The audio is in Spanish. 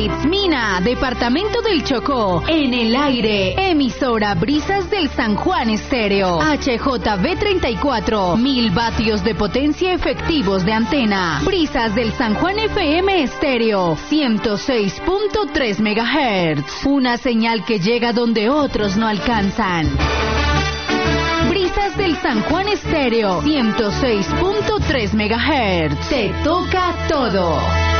Itzmina, departamento del Chocó, en el aire, emisora Brisas del San Juan Estéreo, HJB 34, 1000 vatios de potencia efectivos de antena, Brisas del San Juan FM Estéreo, 106.3 MHz, una señal que llega donde otros no alcanzan. Brisas del San Juan Estéreo, 106.3 MHz, te toca todo.